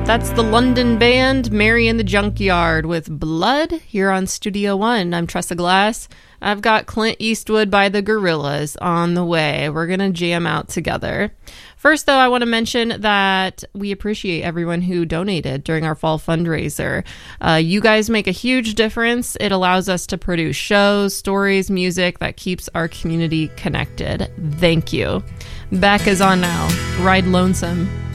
That's the London band Mary in the Junkyard with Blood here on Studio One. I'm Tressa Glass. I've got Clint Eastwood by the Gorillaz on the way. We're going to jam out together. First, though, I want to mention that we appreciate everyone who donated during our fall fundraiser. You guys make a huge difference. It allows us to produce shows, stories, music that keeps our community connected. Thank you. Beck is on now. Ride Lonesome.